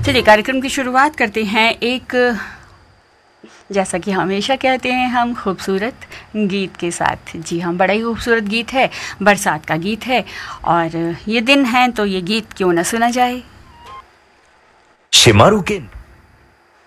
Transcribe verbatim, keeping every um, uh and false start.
चलिए कार्यक्रम की शुरुआत करते हैं एक, जैसा कि हमेशा कहते हैं हम, खूबसूरत गीत के साथ। जी हाँ, बड़ा ही खूबसूरत गीत है, बरसात का गीत है और ये दिन है तो ये गीत क्यों ना सुना जाए। शिमारू के